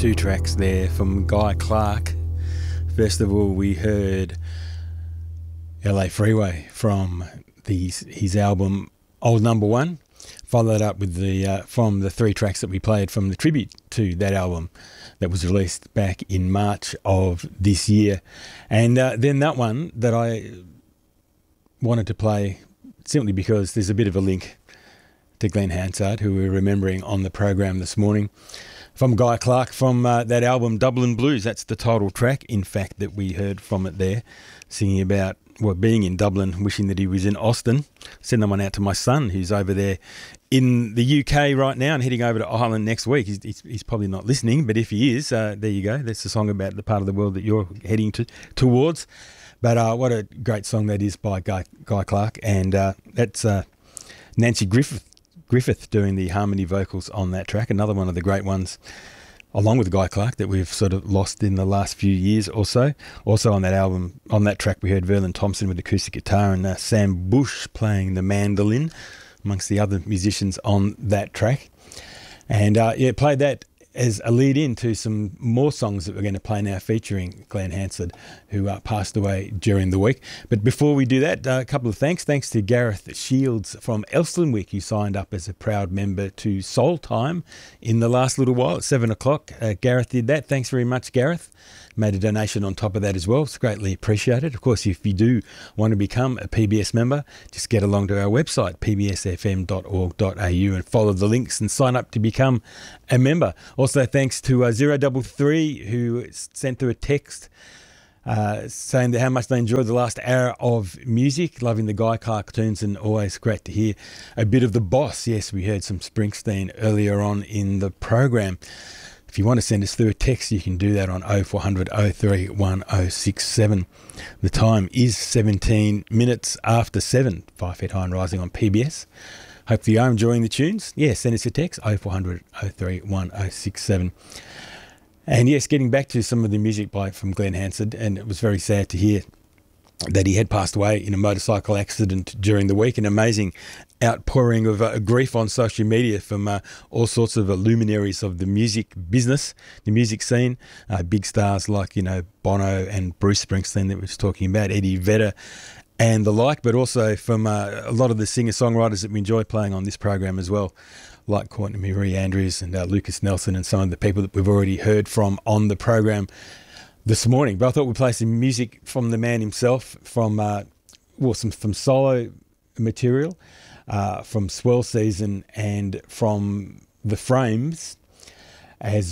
Two tracks there from Guy Clark. First of all, we heard LA Freeway from his album Old Number One, followed up with from the three tracks that we played from the tribute to that album that was released back in March of this year. And then that one that I wanted to play simply because there's a bit of a link to Glenn Hansard, who we were remembering on the program this morning, from Guy Clark from that album Dublin Blues. That's the title track, in fact, that we heard from it there, singing about being in Dublin, wishing that he was in Austin. Send that one out to my son, who's over there in the UK right now and heading over to Ireland next week. He's probably not listening, but if he is, there you go. That's the song about the part of the world that you're heading towards. But what a great song that is by Guy Clark, and that's Nancy Griffith doing the harmony vocals on that track, another one of the great ones, along with Guy Clark, that we've sort of lost in the last few years or so. Also on that album, on that track, we heard Verlon Thompson with acoustic guitar and Sam Bush playing the mandolin, amongst the other musicians on that track. And played that as a lead in to some more songs that we're going to play now featuring Glenn Hansard, who passed away during the week. But before we do that, a couple of thanks. Thanks to Gareth Shields from Elsternwick, who signed up as a proud member to Soul Time in the last little while at 7 o'clock. Gareth did that. Thanks very much, Gareth. Made a donation on top of that as well. It's greatly appreciated. Of course, if you do want to become a PBS member, just get along to our website, pbsfm.org.au, and follow the links and sign up to become a member. Also, thanks to 033, who sent through a text saying that how much they enjoyed the last hour of music, loving the Guy Clark tunes, and always great to hear a bit of the Boss. Yes, we heard some Springsteen earlier on in the program. If you want to send us through a text, you can do that on 0400 03 1067. The time is 17 minutes after 7, 5 Feet High and Rising on PBS. Hope you are enjoying the tunes. Yeah, send us a text, 0400 03 1067. And yes, getting back to some of the music from Glenn Hansard, and it was very sad to hear that he had passed away in a motorcycle accident during the week. An amazing outpouring of grief on social media from all sorts of luminaries of the music business, the music scene, big stars like, Bono and Bruce Springsteen that we were talking about, Eddie Vedder and the like, but also from a lot of the singer-songwriters that we enjoy playing on this program as well, like Courtney Marie Andrews and Lucas Nelson and some of the people that we've already heard from on the program this morning. But I thought we'd play some music from the man himself, from solo material, from Swell Season and from The Frames, and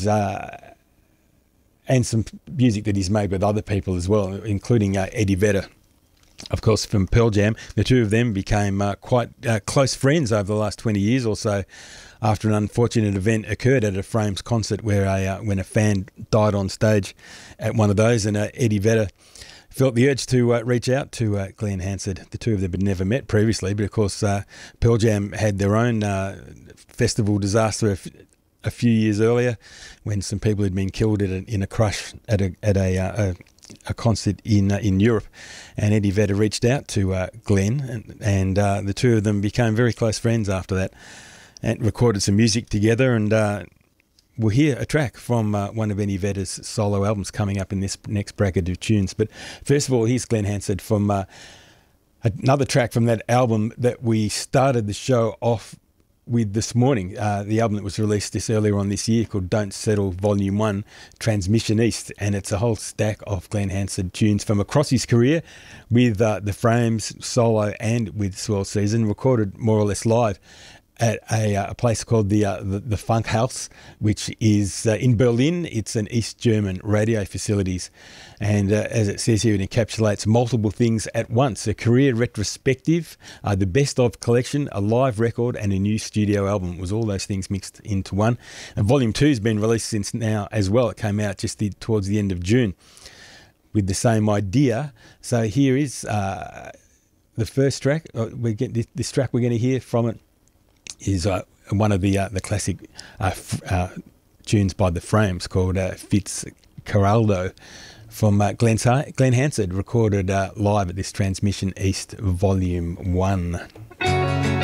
some music that he's made with other people as well, including Eddie Vedder, of course, from Pearl Jam. The two of them became quite close friends over the last 20 years or so, after an unfortunate event occurred at a Frames concert where when a fan died on stage at one of those, and Eddie Vedder felt the urge to reach out to Glenn Hansard. The two of them had never met previously, but of course Pearl Jam had their own festival disaster a few years earlier, when some people had been killed in a crush at a concert in Europe, and Eddie Vedder reached out to Glenn, and the two of them became very close friends after that, and recorded some music together. And we'll hear a track from one of Eddie Vedder's solo albums coming up in this next bracket of tunes. But first of all, here's Glenn Hansard from another track from that album that we started the show off with this morning, the album that was released earlier on this year, called Don't Settle Volume 1, Transmission East. And it's a whole stack of Glenn Hansard tunes from across his career, with the Frames solo and with Swell Season, recorded more or less live at a place called the Funk House, which is in Berlin. It's an East German radio facilities. And as it says here, it encapsulates multiple things at once: a career retrospective, the best of collection, a live record, and a new studio album. It was all those things mixed into one. And Volume 2 has been released since now as well. It came out just towards the end of June with the same idea. So here is the first track. This track we're going to hear from it is one of the classic tunes by the Frames, called Fitzcarraldo, from Glenn Hansard, recorded live at this Transmission East Volume 1.